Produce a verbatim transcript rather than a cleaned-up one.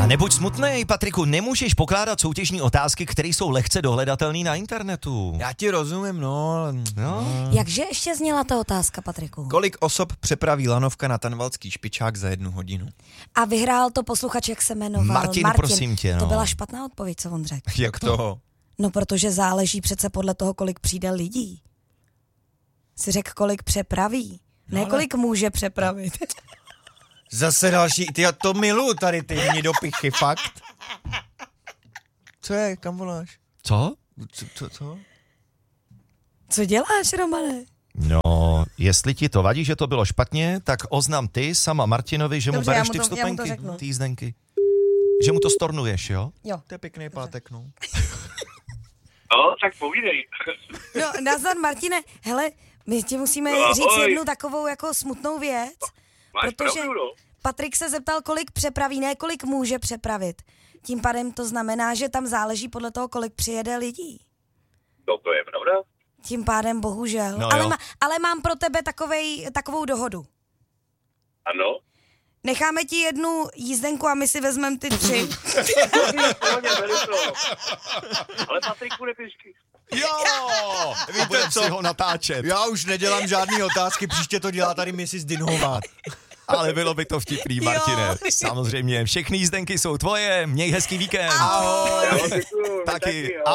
A nebuď smutnej, Patriku, nemůžeš pokládat soutěžní otázky, které jsou lehce dohledatelné na internetu. Já ti rozumím, no. No. Jakže ještě zněla ta otázka, Patriku? Kolik osob přepraví lanovka na Tanvalský špičák za jednu hodinu? A vyhrál to posluchač, jak se jmenoval? Martin, Martin. prosím tě, no. To byla špatná odpověď, co on řekl. Jak to? No, protože záleží přece podle toho, kolik přijde lidí. Si řekl, kolik přepraví. Ne, ale- kolik může přepravit. Zase další, ty, já to miluju tady, ty hnidopichy, fakt. Co je, kam voláš? Co? Co, co, co? Co děláš, Romane? No, jestli ti to vadí, že to bylo špatně, tak oznam ty sama Martinovi, že mu Dobře, já bereš mu ty to- já mu to vstupenky, řeknu. ty jízdenky. Že mu to stornuješ, jo? Jo. To je pěkný pátek, no. No, tak povídej. No, nazdar, Martine. Hele, my ti musíme No, říct ahoj. jednu takovou jako smutnou věc. Máš Protože pravdu, no. Patrik se zeptal, kolik přepraví, ne kolik může přepravit. Tím pádem to znamená, že tam záleží podle toho, kolik přijede lidí. No, to je pravda. Tím pádem bohužel. No ale, jo. ma, ale mám pro tebe takovej, takovou dohodu. Ano. Necháme ti jednu jízdenku a my si vezmeme ty tři. Pohodě, beru to. Ale Patriku, nepěšky. Jo! Víte Budem co? si ho natáčet. Já už nedělám žádný otázky, příště to dělá tady missus Dinhová. Ale bylo by to vtipný, Martine. Jo. Samozřejmě, všechny jízdenky jsou tvoje, měj hezký víkend. Ahoj. Já vám děkuju. Taky. jo.